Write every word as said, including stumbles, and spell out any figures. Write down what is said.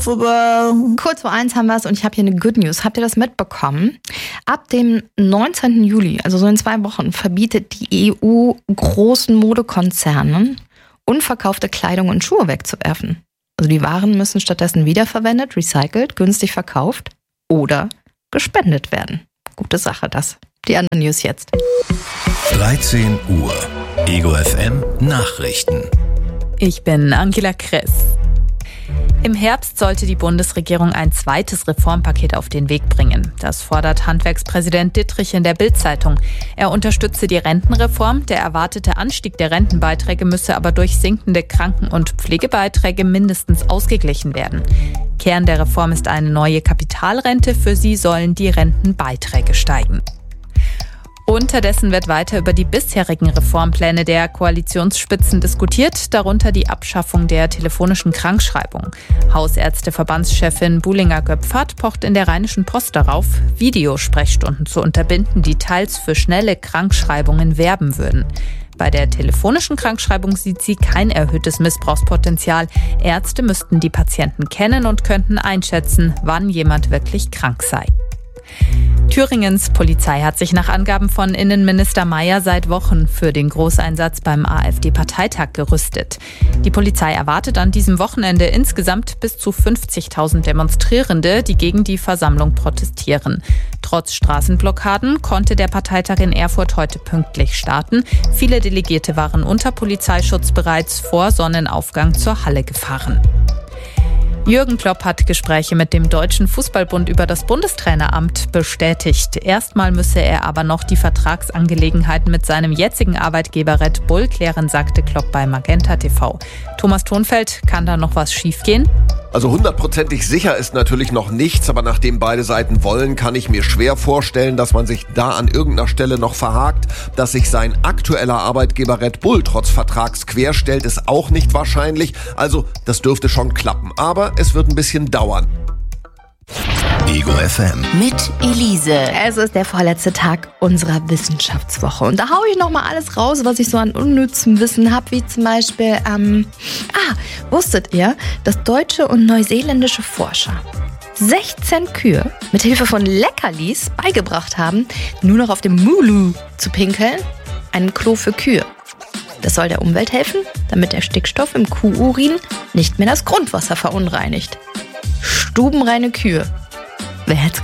possible. Kurz vor eins haben wir es und ich habe hier eine Good News. Habt ihr das mitbekommen? Ab dem neunzehnten Juli, also so in zwei Wochen, verbietet die E U großen Modekonzernen, unverkaufte Kleidung und Schuhe wegzuwerfen. Also die Waren müssen stattdessen wiederverwendet, recycelt, günstig verkauft oder gespendet werden. Gute Sache das. Die anderen News jetzt. dreizehn Uhr. Ego F M Nachrichten. Ich bin Angela Kress. Im Herbst sollte die Bundesregierung ein zweites Reformpaket auf den Weg bringen. Das fordert Handwerkspräsident Dittrich in der Bild-Zeitung. Er unterstütze die Rentenreform. Der erwartete Anstieg der Rentenbeiträge müsse aber durch sinkende Kranken- und Pflegebeiträge mindestens ausgeglichen werden. Kern der Reform ist eine neue Kapitalrente. Für sie sollen die Rentenbeiträge steigen. Unterdessen wird weiter über die bisherigen Reformpläne der Koalitionsspitzen diskutiert, darunter die Abschaffung der telefonischen Krankschreibung. Hausärzteverbandschefin Buhlinger-Göpfert pocht in der Rheinischen Post darauf, Videosprechstunden zu unterbinden, die teils für schnelle Krankschreibungen werben würden. Bei der telefonischen Krankschreibung sieht sie kein erhöhtes Missbrauchspotenzial. Ärzte müssten die Patienten kennen und könnten einschätzen, wann jemand wirklich krank sei. Thüringens Polizei hat sich nach Angaben von Innenminister Mayer seit Wochen für den Großeinsatz beim AfD-Parteitag gerüstet. Die Polizei erwartet an diesem Wochenende insgesamt bis zu fünfzigtausend Demonstrierende, die gegen die Versammlung protestieren. Trotz Straßenblockaden konnte der Parteitag in Erfurt heute pünktlich starten. Viele Delegierte waren unter Polizeischutz bereits vor Sonnenaufgang zur Halle gefahren. Jürgen Klopp hat Gespräche mit dem Deutschen Fußballbund über das Bundestraineramt bestätigt. Erstmal müsse er aber noch die Vertragsangelegenheiten mit seinem jetzigen Arbeitgeber Red Bull klären, sagte Klopp bei Magenta T V. Thomas Thonfeld, kann da noch was schiefgehen? Also hundertprozentig sicher ist natürlich noch nichts, aber nachdem beide Seiten wollen, kann ich mir schwer vorstellen, dass man sich da an irgendeiner Stelle noch verhakt. Dass sich sein aktueller Arbeitgeber Red Bull trotz Vertrags querstellt, ist auch nicht wahrscheinlich. Also das dürfte schon klappen, aber es wird ein bisschen dauern. Ego F M. Mit Elise. Es ist der vorletzte Tag unserer Wissenschaftswoche. Und da haue ich nochmal alles raus, was ich so an unnützem Wissen habe, wie zum Beispiel, ähm, ah, wusstet ihr, dass deutsche und neuseeländische Forscher sechzehn Kühe mit Hilfe von Leckerlis beigebracht haben, nur noch auf dem Mulu zu pinkeln? Ein Klo für Kühe. Das soll der Umwelt helfen, damit der Stickstoff im Kuhurin nicht mehr das Grundwasser verunreinigt. Stubenreine Kühe. Wer hätte es